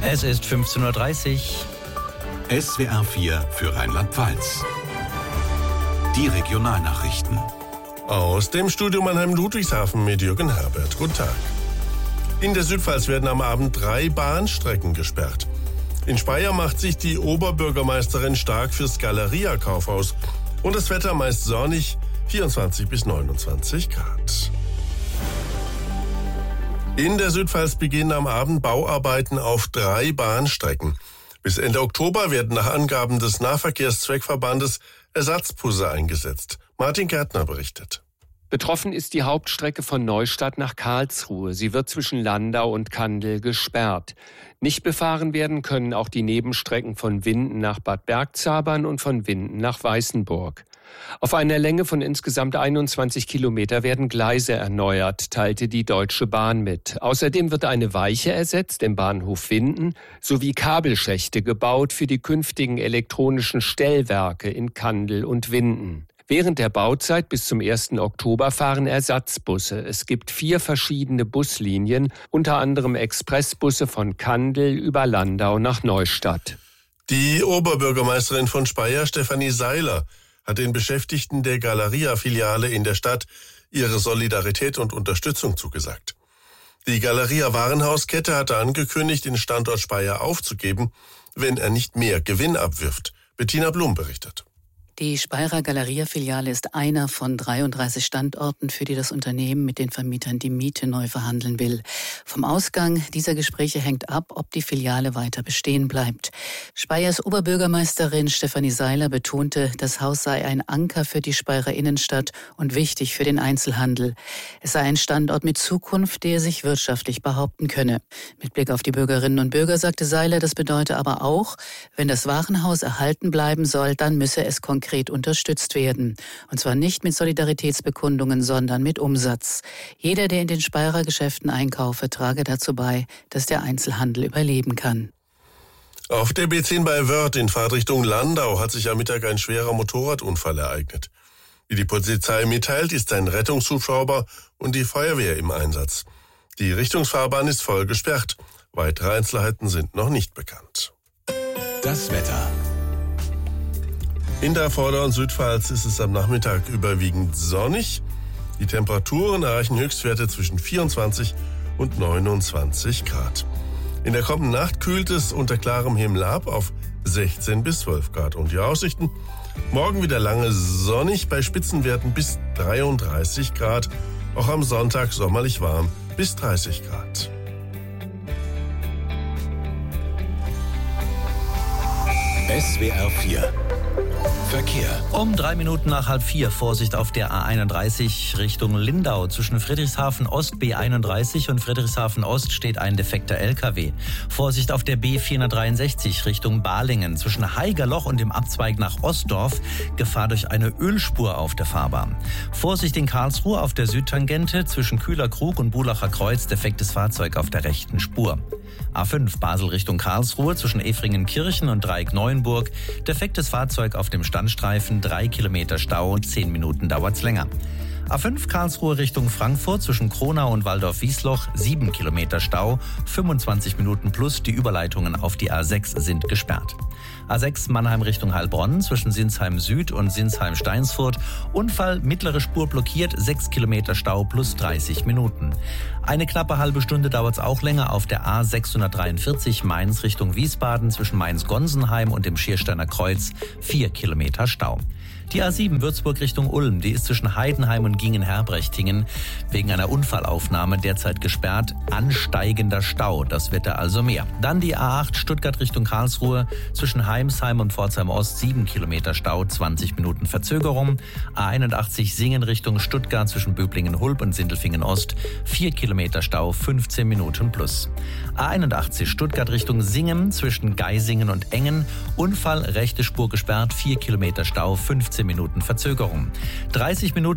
Es ist 15:30 Uhr. SWR 4 für Rheinland-Pfalz. Die Regionalnachrichten. Aus dem Studio Mannheim-Ludwigshafen mit Jürgen Herbert. Guten Tag. In der Südpfalz werden am Abend 3 Bahnstrecken gesperrt. In Speyer macht sich die Oberbürgermeisterin stark fürs Galeria-Kaufhaus. Und das Wetter meist sonnig, 24 bis 29 Grad. In der Südpfalz beginnen am Abend Bauarbeiten auf 3 Bahnstrecken. Bis Ende Oktober werden nach Angaben des Nahverkehrszweckverbandes Ersatzbusse eingesetzt. Martin Gärtner berichtet. Betroffen ist die Hauptstrecke von Neustadt nach Karlsruhe. Sie wird zwischen Landau und Kandel gesperrt. Nicht befahren werden können auch die Nebenstrecken von Winden nach Bad Bergzabern und von Winden nach Weißenburg. Auf einer Länge von insgesamt 21 Kilometer werden Gleise erneuert, teilte die Deutsche Bahn mit. Außerdem wird eine Weiche ersetzt im Bahnhof Winden sowie Kabelschächte gebaut für die künftigen elektronischen Stellwerke in Kandel und Winden. Während der Bauzeit bis zum 1. Oktober fahren Ersatzbusse. Es gibt 4 verschiedene Buslinien, unter anderem Expressbusse von Kandel über Landau nach Neustadt. Die Oberbürgermeisterin von Speyer, Stefanie Seiler, hat den Beschäftigten der Galeria-Filiale in der Stadt ihre Solidarität und Unterstützung zugesagt. Die Galeria-Warenhauskette hatte angekündigt, den Standort Speyer aufzugeben, wenn er nicht mehr Gewinn abwirft. Bettina Blum berichtet. Die Speyerer Galeria-Filiale ist einer von 33 Standorten, für die das Unternehmen mit den Vermietern die Miete neu verhandeln will. Vom Ausgang dieser Gespräche hängt ab, ob die Filiale weiter bestehen bleibt. Speyers Oberbürgermeisterin Stefanie Seiler betonte, das Haus sei ein Anker für die Speyerer Innenstadt und wichtig für den Einzelhandel. Es sei ein Standort mit Zukunft, der sich wirtschaftlich behaupten könne. Mit Blick auf die Bürgerinnen und Bürger sagte Seiler, das bedeute aber auch, wenn das Warenhaus erhalten bleiben soll, dann müsse es konkret unterstützt werden. Und zwar nicht mit Solidaritätsbekundungen, sondern mit Umsatz. Jeder, der in den Speyerer Geschäften einkaufe, trage dazu bei, dass der Einzelhandel überleben kann. Auf der B10 bei Wörth in Fahrtrichtung Landau hat sich am Mittag ein schwerer Motorradunfall ereignet. Wie die Polizei mitteilt, ist ein Rettungshubschrauber und die Feuerwehr im Einsatz. Die Richtungsfahrbahn ist voll gesperrt. Weitere Einzelheiten sind noch nicht bekannt. Das Wetter. In der Vorder- und Südpfalz ist es am Nachmittag überwiegend sonnig. Die Temperaturen erreichen Höchstwerte zwischen 24 und 29 Grad. In der kommenden Nacht kühlt es unter klarem Himmel ab auf 16 bis 12 Grad. Und die Aussichten? Morgen wieder lange sonnig bei Spitzenwerten bis 33 Grad. Auch am Sonntag sommerlich warm bis 30 Grad. SWR 4 Verkehr. Um 3 Minuten nach 3:30 Vorsicht auf der A31 Richtung Lindau. Zwischen Friedrichshafen Ost B31 und Friedrichshafen Ost steht ein defekter LKW. Vorsicht auf der B463 Richtung Balingen. Zwischen Haigerloch und dem Abzweig nach Ostdorf Gefahr durch eine Ölspur auf der Fahrbahn. Vorsicht in Karlsruhe auf der Südtangente. Zwischen Kühlerkrug und Bulacher Kreuz defektes Fahrzeug auf der rechten Spur. A5 Basel Richtung Karlsruhe zwischen Efringenkirchen und Dreieck-Neuenburg. Defektes Fahrzeug auf dem Standstreifen, 3 Kilometer Stau, 10 Minuten dauert's länger. A5 Karlsruhe Richtung Frankfurt zwischen Kronau und Waldorf-Wiesloch, 7 Kilometer Stau, 25 Minuten plus, die Überleitungen auf die A6 sind gesperrt. A6 Mannheim Richtung Heilbronn zwischen Sinsheim Süd und Sinsheim Steinsfurt. Unfall, mittlere Spur blockiert, 6 Kilometer Stau plus 30 Minuten. Eine knappe halbe Stunde dauert's auch länger auf der A643 Mainz Richtung Wiesbaden zwischen Mainz-Gonsenheim und dem Schiersteiner Kreuz, 4 Kilometer Stau. Die A7 Würzburg Richtung Ulm, die ist zwischen Heidenheim und Gingen-Herbrechting wegen einer Unfallaufnahme derzeit gesperrt. Ansteigender Stau, das wird da also mehr. Dann die A8 Stuttgart Richtung Karlsruhe, zwischen Heimsheim und Pforzheim Ost 7 Kilometer Stau, 20 Minuten Verzögerung. A81 Singen Richtung Stuttgart zwischen Böblingen-Hulb und Sindelfingen Ost, 4 Kilometer Stau, 15 Minuten plus. A81 Stuttgart Richtung Singen zwischen Geisingen und Engen, Unfall, rechte Spur gesperrt, 4 Kilometer Stau, 15 Minuten Verzögerung. 30 Minuten dauert's länger.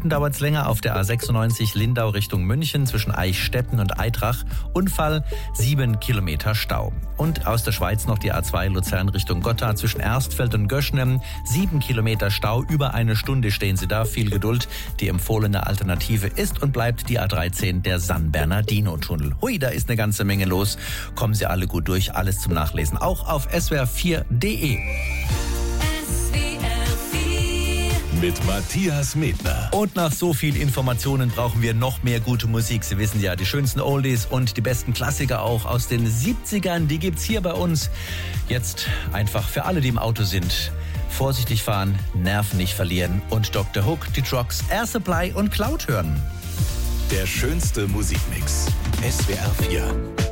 länger auf der A96 Lindau Richtung München zwischen Eichstätten und Aitrach. Unfall, 7 Kilometer Stau. Und aus der Schweiz noch die A2 Luzern Richtung Gotha zwischen Erstfeld und Göschnem. 7 Kilometer Stau, über eine Stunde stehen Sie da. Viel Geduld. Die empfohlene Alternative ist und bleibt die A13, der San Bernardino-Tunnel. Hui, da ist eine ganze Menge los. Kommen Sie alle gut durch. Alles zum Nachlesen. Auch auf swr4.de. Mit Matthias Medner. Und nach so viel Informationen brauchen wir noch mehr gute Musik. Sie wissen ja, die schönsten Oldies und die besten Klassiker auch aus den 70ern, die gibt's hier bei uns. Jetzt einfach für alle, die im Auto sind. Vorsichtig fahren, Nerven nicht verlieren und Dr. Hook, die Trucks, Air Supply und Cloud hören. Der schönste Musikmix. SWR 4.